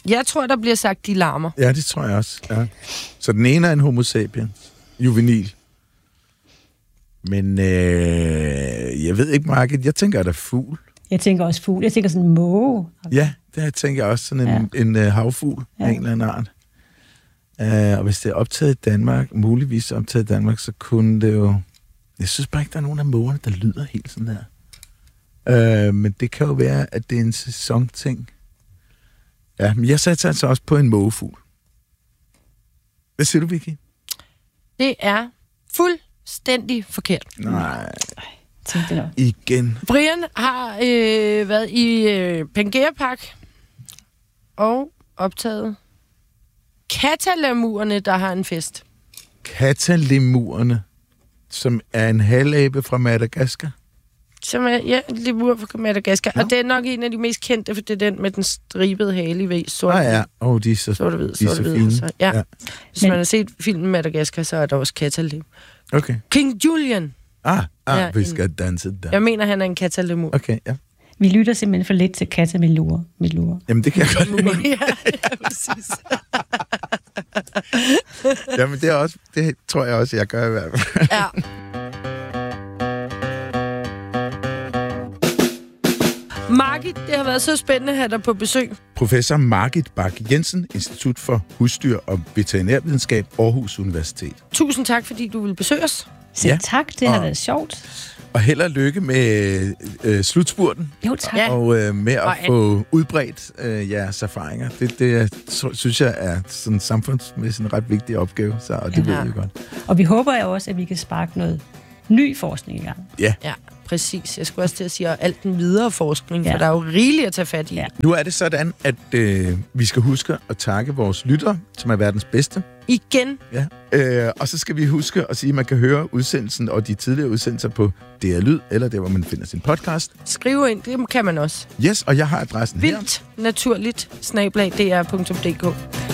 Jeg tror, der bliver sagt, de larmer. Ja, det tror jeg også. Ja. Så den ene er en homo sapiens. Juvenil. Men jeg ved ikke, Margit. Jeg tænker, at der er fugl. Jeg tænker også fugl. Jeg tænker sådan en måge. Ja, det tænker jeg også. Sådan en havfugl af en eller anden art. Og hvis det er optaget i Danmark, muligvis optaget i Danmark, så kunne det jo... Jeg synes bare ikke, der er nogen af mågerne, der lyder helt sådan der. Men det kan jo være, at det er en sæsonting. Ja, men jeg satte altså også på en mågefugl. Hvad siger du, Vicky? Det er fuldstændig forkert. Nej. Tænk det nok. Igen. Brian har været i Pangea Park og optaget katalemurerne, der har en fest. Katalemurerne, som er en halvabe fra Madagaskar. Som er, lemur fra Madagaskar. Ja. Og det er nok en af de mest kendte, for det er den med den stribede hale i sort. Ja. De er så, sort-hvid, de er så fine. Så, ja. Hvis man har set filmen Madagaskar, så er der også katalem. Okay. King Julian. Vi skal danse der. Jeg mener, han er en katalemur. Okay, ja. Vi lytter simpelthen for lidt til katamelure. Jamen, det kan jeg godt lide. Ja, præcis. Jamen, det tror jeg også, jeg gør i hvert fald. Ja. Margit, det har været så spændende at have dig på besøg. Professor Margit Bak Jensen, Institut for Husdyr og Veterinærvidenskab, Aarhus Universitet. Tusind tak, fordi du ville besøge os. Så tak, det har været sjovt. Og held og lykke med slutspurten. Jo, tak. Ja. Og med at få udbredt jeres erfaringer. Det synes jeg er sådan samfundsmæssigt en ret vigtig opgave, og det ved jeg godt. Og vi håber jo også, at vi kan sparke noget ny forskning i gang. Ja, præcis. Jeg skulle også til at sige, alt den videre forskning, for der er jo rigeligt at tage fat i. Ja. Nu er det sådan, at vi skal huske at takke vores lyttere, som er verdens bedste. Igen. Ja. Og så skal vi huske at sige, at man kan høre udsendelsen og de tidligere udsendelser på DR Lyd, eller der, hvor man finder sin podcast. Skriv ind, det kan man også. Yes, og jeg har adressen her. Vildt naturligt @dr.dk.